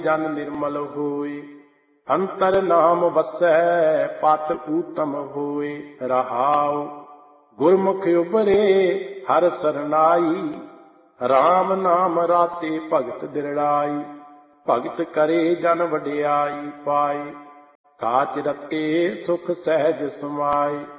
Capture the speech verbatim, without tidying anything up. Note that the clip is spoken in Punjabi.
ਜਨ ਨਿਰਮਲ ਹੋਏ। ਅੰਤਰ ਨਾਮ ਵਸੈ ਪਤ ਊਤਮ ਹੋਏ। ਰਹਾਉ ਗੁਰਮੁਖ ਉਬਰੇ ਹਰ ਸਰਨਾਈ। ਰਾਮ ਨਾਮ ਰਾਤੇ ਭਗਤ ਦਿਰੜਾਈ। ਭਗਤ ਕਰੇ ਜਨ ਵਡਿਆਈ ਪਾਏ। ਕਾਚ ਰਤੇ ਸੁਖ ਸਹਿਜ ਸਮਾਏ।